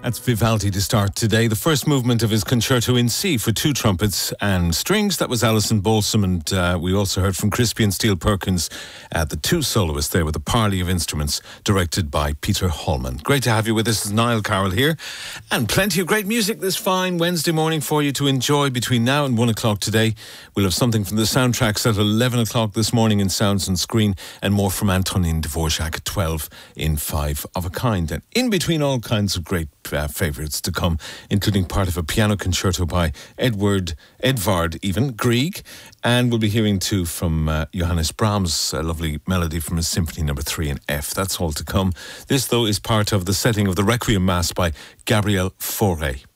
That's Vivaldi to start today. The first movement of his Concerto in C for two trumpets and strings. That was Alison Balsam, and we also heard from Crispian Steele Perkins, the two soloists there with a parley of instruments directed by Peter Hallman. Great to have you with us. Niall Carroll here, and plenty of great music this fine Wednesday morning for you to enjoy between now and 1 o'clock today. We'll have something from the soundtracks at 11 o'clock this morning in Sounds on Screen, and more from Antonin Dvorak at 12 in Five of a Kind. And in between, all kinds of great favourites to come, including part of a piano concerto by Edvard Grieg, and we'll be hearing too from Johannes Brahms, a lovely melody from his Symphony No. 3 in F. That's all to come. This, though, is part of the setting of the Requiem Mass by Gabriel Fauré.